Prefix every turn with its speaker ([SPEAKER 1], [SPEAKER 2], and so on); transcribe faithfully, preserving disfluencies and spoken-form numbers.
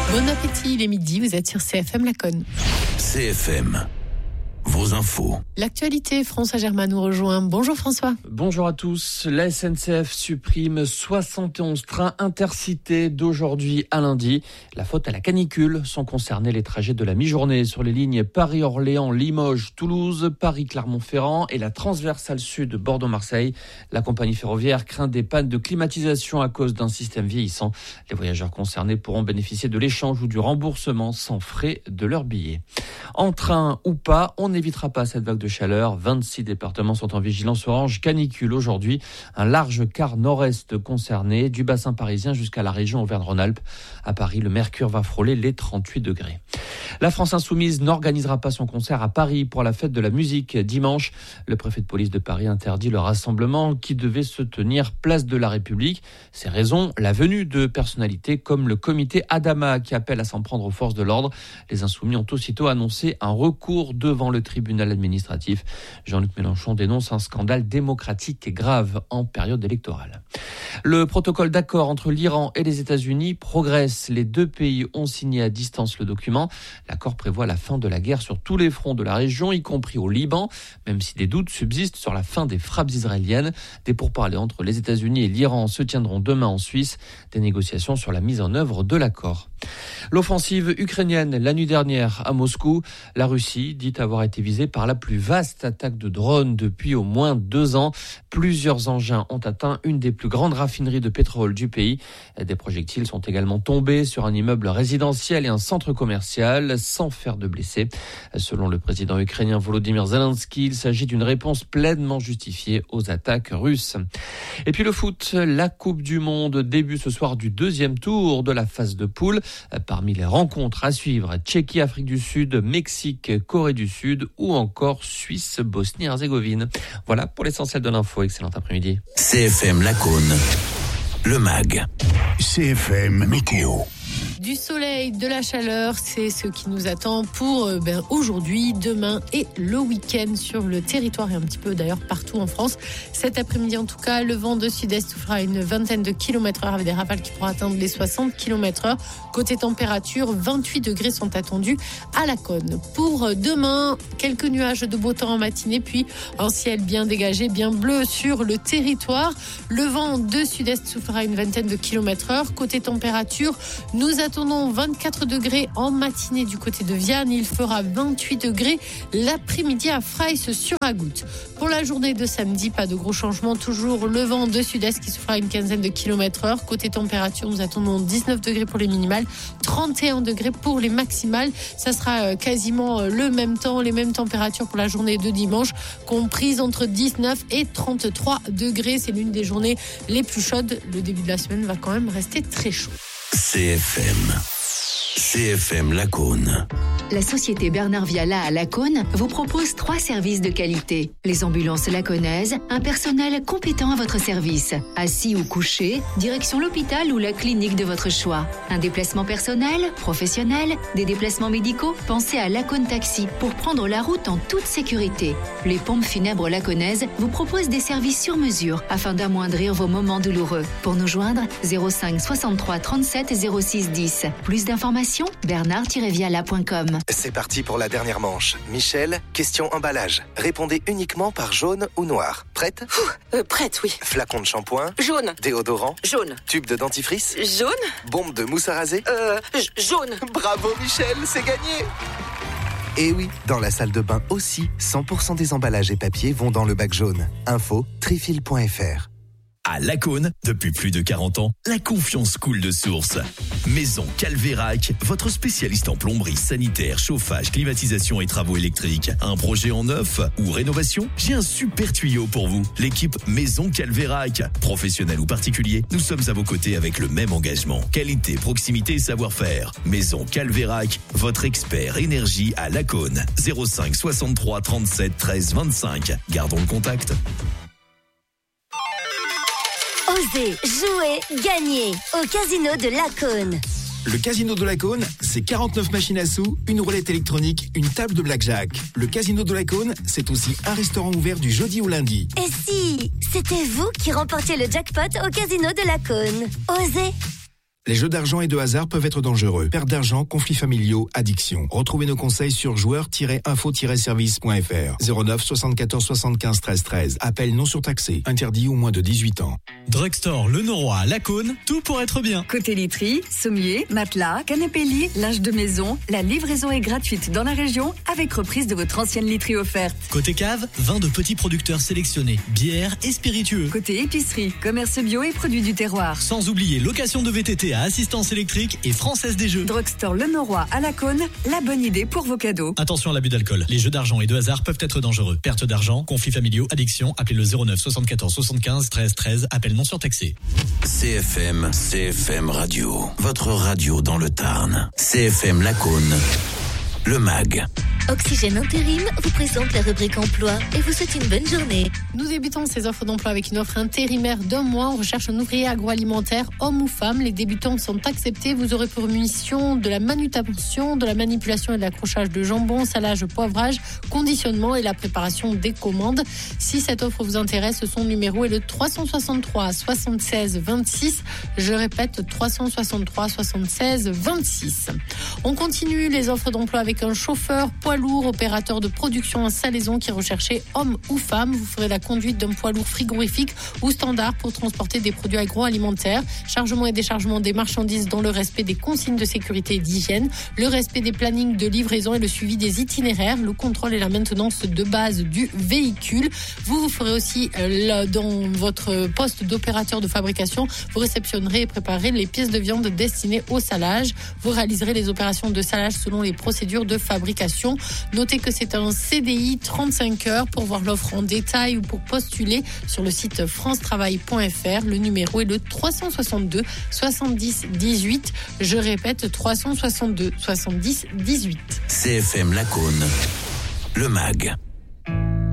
[SPEAKER 1] Bon appétit, il est midi, vous êtes sur C F M Laconne.
[SPEAKER 2] C F M, vos infos.
[SPEAKER 1] L'actualité, François Germain nous rejoint. Bonjour François.
[SPEAKER 3] Bonjour à tous. La S N C F supprime soixante et onze trains intercités d'aujourd'hui à lundi. La faute à la canicule. Sont concernés les trajets de la mi-journée sur les lignes Paris-Orléans, Limoges, Toulouse, Paris-Clermont-Ferrand et la transversale sud Bordeaux-Marseille. La compagnie ferroviaire craint des pannes de climatisation à cause d'un système vieillissant. Les voyageurs concernés pourront bénéficier de l'échange ou du remboursement sans frais de leur billet. En train ou pas, on n'évitera pas cette vague de chaleur. vingt-six départements sont en vigilance orange canicule aujourd'hui. Un large quart nord-est concerné, du bassin parisien jusqu'à la région Auvergne-Rhône-Alpes. À Paris, le mercure va frôler les trente-huit degrés. La France Insoumise n'organisera pas son concert à Paris pour la fête de la musique dimanche. Le préfet de police de Paris interdit le rassemblement qui devait se tenir place de la République. Ces raisons, la venue de personnalités comme le comité Adama qui appelle à s'en prendre aux forces de l'ordre. Les Insoumis ont aussitôt annoncé un recours devant le tribunal administratif. Jean-Luc Mélenchon dénonce un scandale démocratique et grave en période électorale. Le protocole d'accord entre l'Iran et les États-Unis progresse. Les deux pays ont signé à distance le document. L'accord prévoit la fin de la guerre sur tous les fronts de la région, y compris au Liban, même si des doutes subsistent sur la fin des frappes israéliennes. Des pourparlers entre les États-Unis et l'Iran se tiendront demain en Suisse. Des négociations sur la mise en œuvre de l'accord. L'offensive ukrainienne la nuit dernière à Moscou. La Russie dit avoir été visée par la plus vaste attaque de drones depuis au moins deux ans. Plusieurs engins ont atteint une des plus grandes raffineries de pétrole du pays. Des projectiles sont également tombés sur un immeuble résidentiel et un centre commercial sans faire de blessés. Selon le président ukrainien Volodymyr Zelensky, il s'agit d'une réponse pleinement justifiée aux attaques russes. Et puis le foot, la Coupe du Monde, début ce soir du deuxième tour de la phase de poule. Parmi les rencontres à suivre, Tchéquie, Afrique du Sud, Mexique, Corée du Sud ou encore Suisse, Bosnie-Herzégovine. Voilà pour l'essentiel de l'info. Excellent après-midi.
[SPEAKER 2] C F M Laconne, le M A G. C F M Météo.
[SPEAKER 1] Du soleil, de la chaleur, c'est ce qui nous attend pour euh, ben, aujourd'hui, demain et le week-end sur le territoire et un petit peu d'ailleurs partout en France. Cet après-midi en tout cas, le vent de sud-est soufflera une vingtaine de kilomètres heure avec des rafales qui pourront atteindre les soixante kilomètres heure. Côté température, vingt-huit degrés sont attendus à Laconne. Pour demain, quelques nuages de beau temps en matinée, puis un ciel bien dégagé, bien bleu sur le territoire. Le vent de sud-est soufflera une vingtaine de kilomètres heure. Côté température, nous attendons vingt-quatre degrés en matinée du côté de Viane. Il fera vingt-huit degrés l'après-midi à Freysse sur Agoutte. Pour la journée de samedi, pas de gros changements. Toujours le vent de sud-est qui soufflera une quinzaine de kilomètres heure. Côté température, nous attendons dix-neuf degrés pour les minimales, trente et un degrés pour les maximales. Ça sera quasiment le même temps, les mêmes températures pour la journée de dimanche, comprises entre dix-neuf et trente-trois degrés. C'est l'une des journées les plus chaudes. Le début de la semaine va quand même rester très chaud.
[SPEAKER 2] C F M. C F M Laconne.
[SPEAKER 4] La société Bernard Viala à Laconne vous propose trois services de qualité. Les ambulances laconnaises, un personnel compétent à votre service. Assis ou couché, direction l'hôpital ou la clinique de votre choix. Un déplacement personnel, professionnel, des déplacements médicaux, pensez à Laconne Taxi pour prendre la route en toute sécurité. Les pompes funèbres laconnaises vous proposent des services sur mesure afin d'amoindrir vos moments douloureux. Pour nous joindre, zéro cinq soixante-trois trente-sept zéro six dix. Plus d'informations, bernard tiret viala point com.
[SPEAKER 5] C'est parti pour la dernière manche. Michel, question emballage. Répondez uniquement par jaune ou noir. Prête ?
[SPEAKER 6] euh, Prête, oui.
[SPEAKER 5] Flacon de shampoing ?
[SPEAKER 6] Jaune.
[SPEAKER 5] Déodorant ?
[SPEAKER 6] Jaune.
[SPEAKER 5] Tube de dentifrice ?
[SPEAKER 6] Jaune.
[SPEAKER 5] Bombe de mousse à raser ?
[SPEAKER 6] Euh, j- jaune.
[SPEAKER 5] Bravo Michel, c'est gagné ! Et oui, dans la salle de bain aussi, cent pour cent des emballages et papiers vont dans le bac jaune. Info, trifil point f r.
[SPEAKER 7] À Laconne, depuis plus de quarante ans, la confiance coule de source. Maison Calvérac, votre spécialiste en plomberie, sanitaire, chauffage, climatisation et travaux électriques. Un projet en neuf ou rénovation ? J'ai un super tuyau pour vous. L'équipe Maison Calvérac. Professionnel ou particulier, nous sommes à vos côtés avec le même engagement. Qualité, proximité et savoir-faire. Maison Calvérac, votre expert énergie à Laconne. zéro cinq soixante-trois trente-sept treize vingt-cinq. Gardons le contact.
[SPEAKER 8] Osez, jouer, gagner au Casino de Laconne.
[SPEAKER 9] Le Casino de Laconne, c'est quarante-neuf machines à sous, une roulette électronique, une table de blackjack. Le Casino de Laconne, c'est aussi un restaurant ouvert du jeudi au lundi.
[SPEAKER 8] Et si c'était vous qui remportiez le jackpot au Casino de Laconne? Osez!
[SPEAKER 9] Les jeux d'argent et de hasard peuvent être dangereux. Perte d'argent, conflits familiaux, addiction. Retrouvez nos conseils sur joueurs tiret info tiret service point f r. zéro neuf soixante-quatorze soixante-quinze treize treize. Appel non surtaxé. Interdit aux moins de dix-huit ans.
[SPEAKER 10] Drugstore Le Noroy à Lacaune, tout pour être bien.
[SPEAKER 11] Côté literie, sommier, matelas, canapé lit, linge de maison, la livraison est gratuite dans la région avec reprise de votre ancienne literie offerte.
[SPEAKER 10] Côté cave, vin de petits producteurs sélectionnés, bière et spiritueux.
[SPEAKER 11] Côté épicerie, commerce bio et produits du terroir.
[SPEAKER 10] Sans oublier location de V T T à assistance électrique et Française des Jeux.
[SPEAKER 11] Drugstore Le Noroy à Lacaune, la bonne idée pour vos cadeaux.
[SPEAKER 10] Attention à l'abus d'alcool. Les jeux d'argent et de hasard peuvent être dangereux. Perte d'argent, conflits familiaux, addiction. Appelez le zéro neuf soixante-quatorze soixante-quinze treize treize. Appel non surtaxé.
[SPEAKER 2] C F M, C F M Radio. Votre radio dans le Tarn. C F M Lacaune. Le Mag.
[SPEAKER 8] Oxygène Intérim vous présente la rubrique emploi et vous souhaite une bonne journée.
[SPEAKER 1] Nous débutons ces offres d'emploi avec une offre intérimaire d'un mois. On recherche un ouvrier agroalimentaire, homme ou femme. Les débutants sont acceptés. Vous aurez pour mission de la manutention, de la manipulation et de l'accrochage de jambon, salage, poivrage, conditionnement et la préparation des commandes. Si cette offre vous intéresse, son numéro est le trois cent soixante-trois soixante-seize vingt-six. Je répète, trois cent soixante-trois soixante-seize vingt-six. On continue les offres d'emploi avec un chauffeur poids lourd, opérateur de production en salaison qui recherchait homme ou femme. Vous ferez la conduite d'un poids lourd frigorifique ou standard pour transporter des produits agroalimentaires, chargement et déchargement des marchandises dans le respect des consignes de sécurité et d'hygiène, le respect des plannings de livraison et le suivi des itinéraires, le contrôle et la maintenance de base du véhicule. Vous, vous ferez aussi euh, dans votre poste d'opérateur de fabrication, vous réceptionnerez et préparerez les pièces de viande destinées au salage. Vous réaliserez les opérations de salage selon les procédures de fabrication. Notez que c'est un C D I trente-cinq heures. Pour voir l'offre en détail ou pour postuler sur le site france travail point f r, le numéro est le trois cent soixante-deux soixante-dix dix-huit. Je répète, trois cent soixante-deux soixante-dix dix-huit.
[SPEAKER 2] C F M Lacaune, le Mag.